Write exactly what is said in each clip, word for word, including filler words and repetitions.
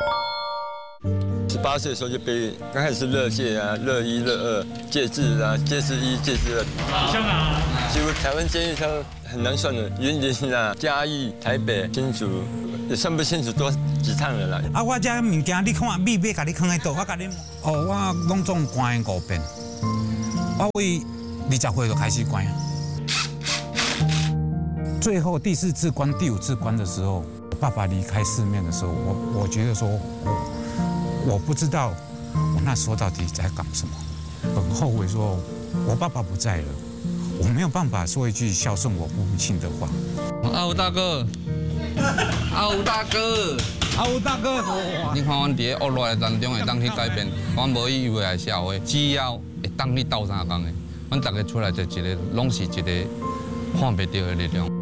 十八岁的时候就被刚开始是热界啊、热一、热二、戒治啊、戒治一、戒治二。香港，几乎台湾监狱它很难算的，云林啊、嘉义、台北、新竹，也算不清楚多几趟了啦。 啊，我这物件你看，米要甲你放喺倒，我甲你哦，我拢总关五遍，我为二十岁就开始关。最后第四次关、第五次关的时候，爸爸离开世面的时候，我我觉得说我。我不知道我那时候到底在干什么，很后悔说，我爸爸不在了，我没有办法说一句孝顺我父亲的话。 阿武大哥，阿武大哥， 阿武大哥， 你看阮伫个恶劣当中会当去改变，阮无以为来社会，只要会当去斗相共的，阮大家出来就一个，拢是一个看袂到的力量。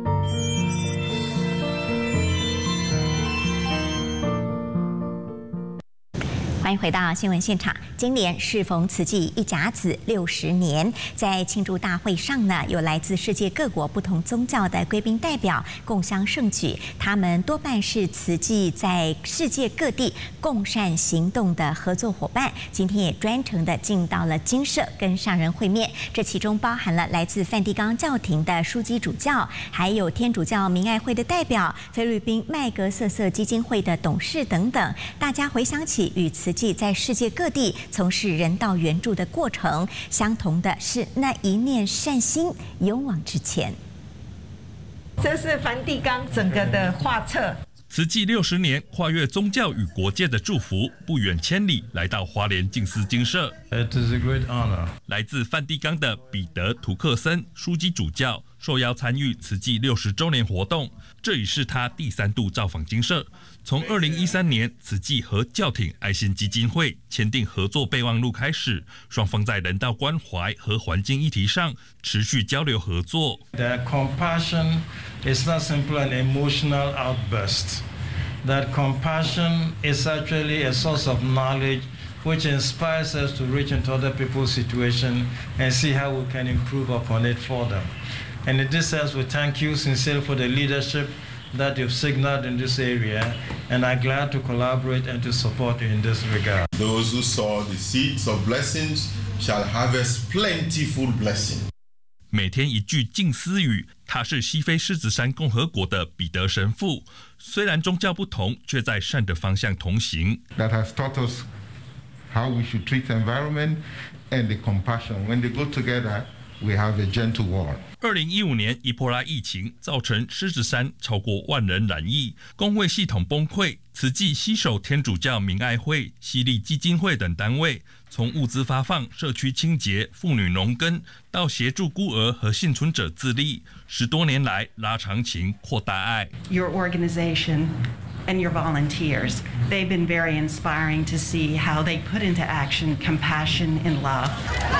欢迎回到新闻现场。今年适逢慈济一甲子六十年，在庆祝大会上呢，有来自世界各国不同宗教的贵宾代表共襄盛举。他们多半是慈济在世界各地共善行动的合作伙伴。今天也专程的进到了精舍跟上人会面。这其中包含了来自梵蒂冈教廷的枢机主教，还有天主教明爱会的代表、菲律宾麦格瑟瑟基金会的董事等等。大家回想起与慈济在世界各地从事人道援助的过程，相同的是那一念善心，勇往直前。 这是梵蒂冈整个的画册。 慈济六十年，跨越宗教与国界的祝福，不远千里来到花莲静思精舍。 It is a great honor. 来自梵蒂冈的彼得·图克森枢机主教受邀参与慈济六十周年活动，这已是他第三度造访精舍。从二零一三年慈济和教廷爱心基金会签订合作备忘录开始，双方在人道关怀和环境议题上持续交流合作。 That compassion is not simply an emotional outburst. That compassion is actually a source of knowledge which inspires us to reach into other people's situation and see how we can improve upon it for them. And in this sense, we thank you sincerely for the leadership that you've signaled in this area, and I'm glad to collaborate and to support you in this regard. Those who sow the seeds of blessings shall harvest plentiful blessing. 每天一句静思语，他是西非狮子山共和国的彼得神父。虽然宗教不同，却在善的方向同行。 That has taught us how we should treat the environment and the compassion. When they go together, we have a gentle world. 二零一五年伊波拉疫情造成狮子山超过万人染疫，公卫系统崩溃。慈济携手天主教明爱会、西利基金会等单位，从物资发放、社区清洁、妇女农耕，到协助孤儿和幸存者自立，十多年来拉长情、扩大爱。 Your organization and your volunteers, they've been very inspiring to see how they put into action compassion and love.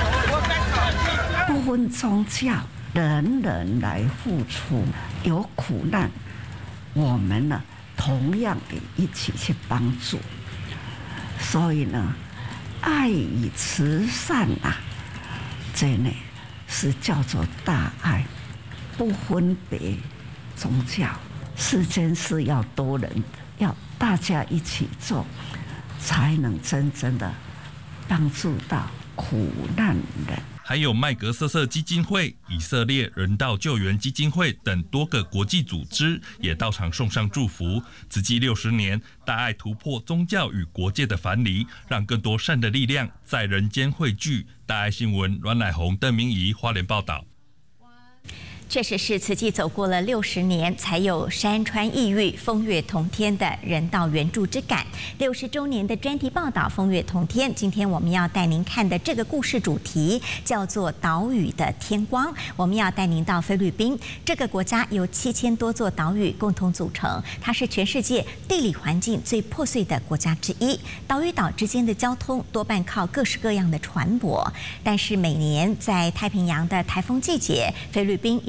不分宗教，人人来付出，有苦难，我们呢同样的一起去帮助。所以呢，爱与慈善啊，这呢是叫做大爱，不分别宗教。世间事要多人，要大家一起做，才能真正的帮助到苦难人。 还有麦格瑟瑟基金会、以色列人道救援基金会等多个国际组织也到场送上祝福。慈济六十年，大爱突破宗教与国界的藩篱，让更多善的力量在人间汇聚。大爱新闻阮乃宏、邓明仪花莲报道。 确实是慈济走过了六十年，才有山川异域、风月同天的人道援助之感。六十周年的专题报道《风月同天》，今天我们要带您看的这个故事主题叫做“岛屿的天光”。我们要带您到菲律宾，这个国家由七千多座岛屿共同组成，它是全世界地理环境最破碎的国家之一。岛与岛之间的交通多半靠各式各样的船舶，但是每年在太平洋的台风季节，菲律宾也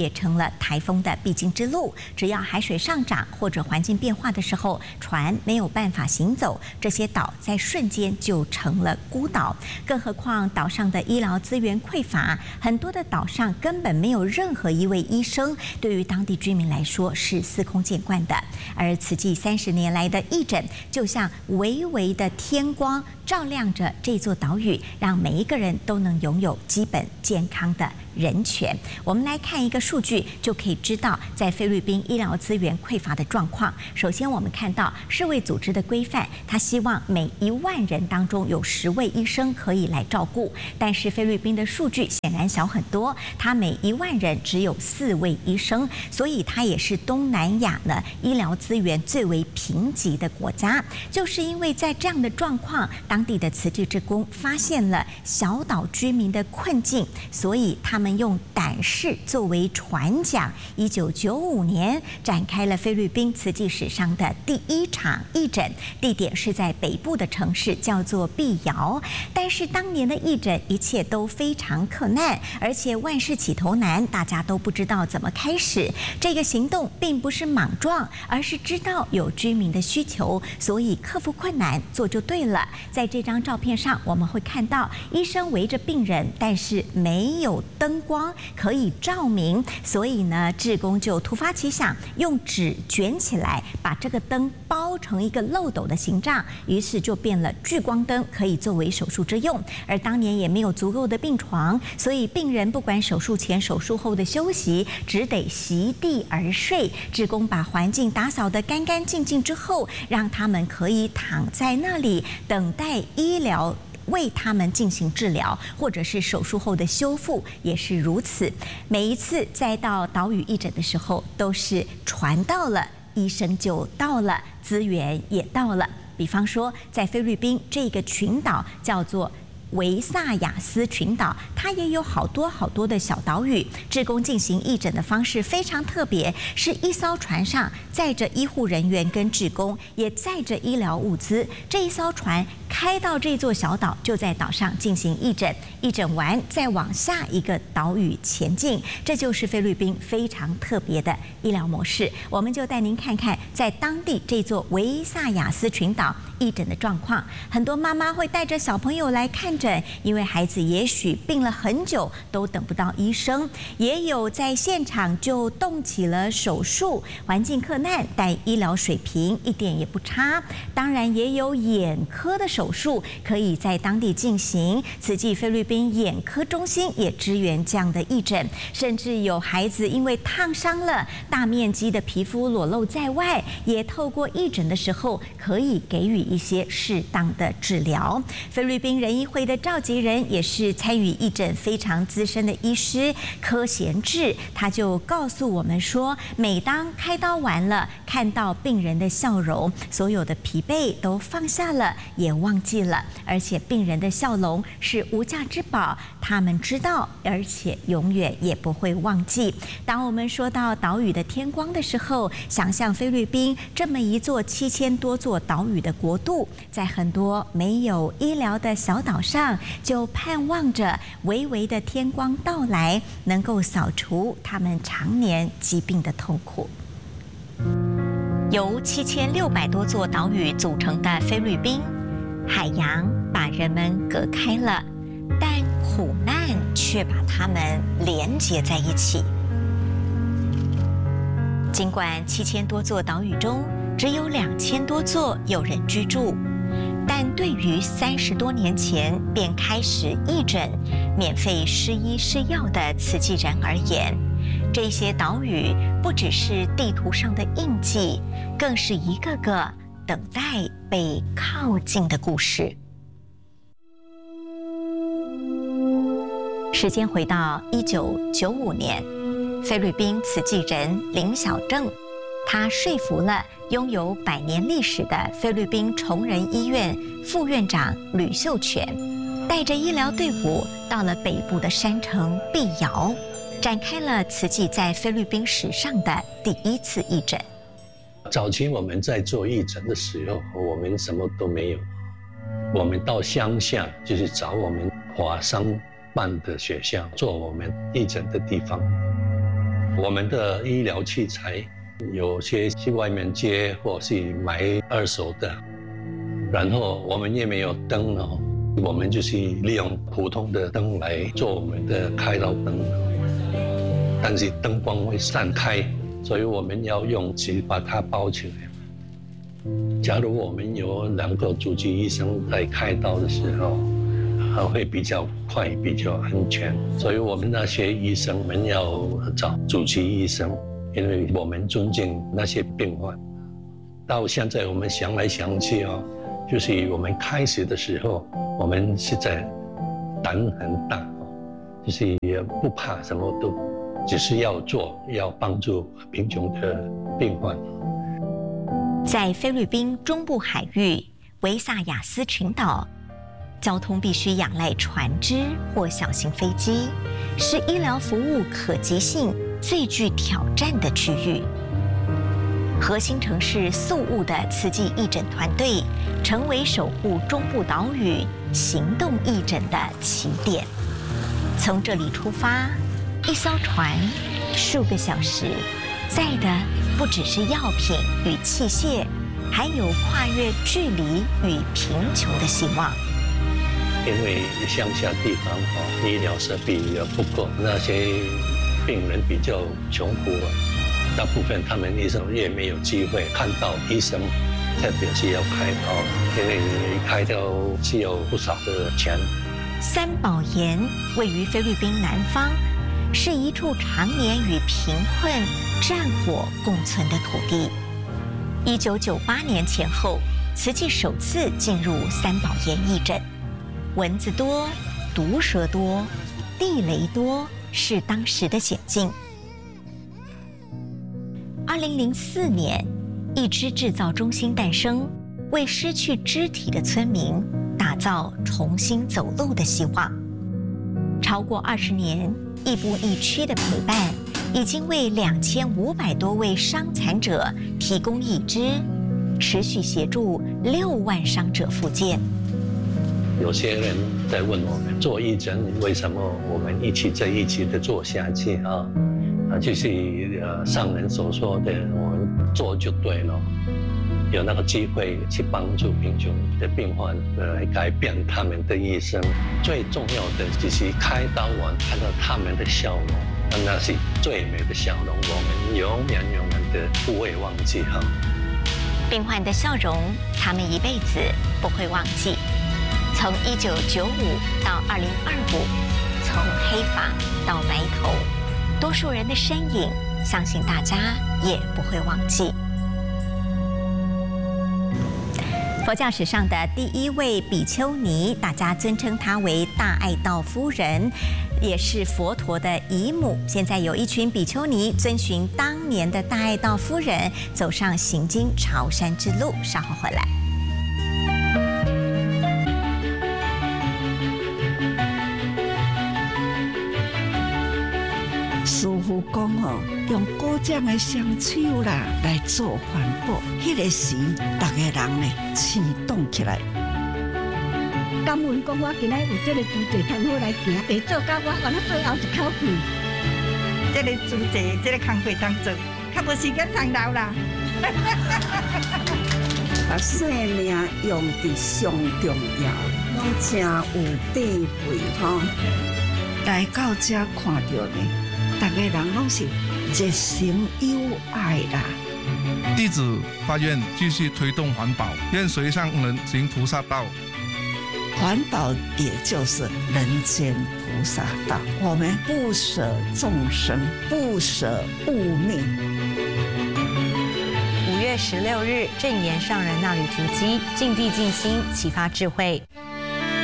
也成了台风的必经之路。只要海水上涨或者环境变化的时候，船没有办法行走，这些岛在瞬间就成了孤岛。更何况岛上的医疗资源匮乏，很多的岛上根本没有任何一位医生，对于当地居民来说是司空见惯的。而慈济三十年来的义诊，就像微微的天光，照亮着这座岛屿，让每一个人都能拥有基本健康的人权。我们来看一个数据，就可以知道在菲律宾医疗资源匮乏的状况。首先，我们看到世卫组织的规范，他希望每一万人当中有十位医生可以来照顾，但是菲律宾的数据显然小很多，他每一万人只有四位医生，所以它也是东南亚呢医疗资源最为贫瘠的国家。就是因为在这样的状况，当地的慈济志工发现了小岛居民的困境，所以他们用胆识作为传讲，一九九五年展开了菲律宾慈济史上的第一场义诊，地点是在北部的城市，叫做碧瑶。但是当年的义诊一切都非常困难，而且万事起头难，大家都不知道怎么开始。这个行动并不是莽撞，而是知道有居民的需求，所以克服困难做就对了。在这张照片上，我们会看到医生围着病人，但是没有灯光可以照明，所以呢，志工就突发奇想，用纸卷起来，把这个灯包成一个漏斗的形状，于是就变了聚光灯，可以作为手术之用。而当年也没有足够的病床，所以病人不管手术前、手术后的休息，只得席地而睡。志工把环境打扫得干干净净之后，让他们可以躺在那里等待医疗为他们进行治疗，或者是手术后的修复也是如此。每一次再到岛屿义诊的时候，都是船到了，医生就到了，资源也到了。比方说，在菲律宾这个群岛叫做维萨亚斯群岛，它也有好多好多的小岛屿。志工进行义诊的方式非常特别，是一艘船上载着医护人员跟志工，也载着医疗物资。这一艘船开到这座小岛，就在岛上进行义诊，义诊完再往下一个岛屿前进。这就是菲律宾非常特别的医疗模式。我们就带您看看在当地这座维萨亚斯群岛义诊的状况。很多妈妈会带着小朋友来看诊，因为孩子也许病了很久都等不到医生，也有在现场就动起了手术，环境克难，但医疗水平一点也不差。当然也有眼科的手术可以在当地进行，慈济菲律宾眼科中心也支援这样的义诊，甚至有孩子因为烫伤了，大面积的皮肤裸露在外，也透过义诊的时候可以给予一些适当的治疗。菲律宾人医会的召集人也是参与义诊非常资深的医师柯贤志，他就告诉我们说，每当开刀完了，看到病人的笑容，所有的疲惫都放下了，也忘记了，而且病人的笑容是无价之宝，他们知道，而且永远也不会忘记。当我们说到岛屿的天光的时候，想象菲律宾这么一座七千多座岛屿的国度，在很多没有医疗的小岛上，就盼望着微微的天光到来，能够扫除他们常年疾病的痛苦。由七千六百多座岛屿组成的菲律宾，海洋把人们隔开了，但苦难却把他们连结在一起。尽管七千多座岛屿中只有两千多座有人居住，但对于三十多年前便开始义诊、免费施医施药的慈济人而言，这些岛屿不只是地图上的印记，更是一个个等待被靠近的故事。时间回到一九九五年，菲律宾慈济人林小正，他说服了拥有百年历史的菲律宾崇仁医院副院长吕秀全，带着医疗队伍到了北部的山城碧瑶，展开了慈济在菲律宾史上的第一次义诊。 早期我们在做义诊的时候，我们什么都没有，我们到乡下就是找我们华商办的学校做我们义诊的地方。 我们的医疗器材有些去外面接或是买二手的，然后我们也没有灯哦，我们就是利用普通的灯来做我们的开刀灯，但是灯光会散开，所以我们要用纸把它包起来。假如我们有两个主治医生在开刀的时候，会比较快，比较安全，所以我们那些医生们要找主治医生，因为我们尊敬那些病患。到现在我们想来想去哦，就是我们开始的时候，我们是在胆很大哦，就是也不怕什么都，只是要做，要帮助贫穷的病患。 在菲律宾中部海域维萨亚斯群岛，交通必须仰赖船只或小型飞机，是医疗服务可及性最具挑战的区域。核心城市宿务的慈济义诊团队，成为守护中部岛屿行动义诊的起点。从这里出发，一艘船，数个小时，载的不只是药品与器械，还有跨越距离与贫穷的希望。 因为乡下地方哦，医疗设备也不够，那些病人比较穷苦，大部分他们医生也没有机会看到医生，特别是要开刀，因为开刀需要不少的钱。 三宝岩位于菲律宾南方，是一处常年与贫困、战火共存的土地。一九九八年前后，慈济首次进入三宝岩义诊。蚊子多，毒蛇多，地雷多，是当时的险境。二零零四年，一支制造中心诞生，为失去肢体的村民打造重新走路的希望。超过二十年，亦步亦趋的陪伴，已经为两千五百多位伤残者提供义肢，持续协助六万伤者复健。 有些人在问我们做义诊为什么我们一起在一起的做下去啊？啊，就是呃上人所说的，我们做就对了，有那个机会去帮助贫穷的病患，来改变他们的一生。最重要的就是开刀完看到他们的笑容，那是最美的笑容，我们永远永远的不会忘记哈。 病患的笑容，他们一辈子不会忘记。从一九九五到二零二五，从黑发到白头，多数人的身影，相信大家也不会忘记。佛教史上的第一位比丘尼，大家尊称她为大爱道夫人，也是佛陀的姨母。现在有一群比丘尼遵循当年的大爱道夫人，走上行经朝山之路。稍后回来。 师父讲哦，用古掌的双手啦来做环保，迄个时，大家人呢启动起来。 感恩讲，我今仔有这个资质，通好来行，得做到我完了最后一口气。这个资质，这个工课当做，较无时间通留啦。 把生命用伫上重要，拢真有智慧吼。来到这看到呢。大家人拢是热情友爱啦。 弟子发愿继续推动环保，愿随上人行菩萨道。 环保也就是人间菩萨道，我们不舍众生，不舍物命。 五月十六日，正言上人那履足迹，静地静心，启发智慧。